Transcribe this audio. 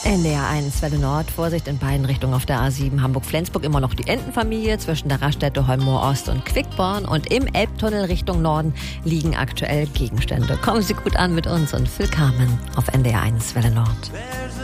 NDR1 Welle Nord, Vorsicht in beiden Richtungen auf der A7 Hamburg-Flensburg, immer noch die Entenfamilie zwischen der Raststätte Holmoor-Ost und Quickborn, und im Elbtunnel Richtung Norden liegen aktuell Gegenstände. Kommen Sie gut an mit uns und Phil Carmen auf NDR1 Welle Nord.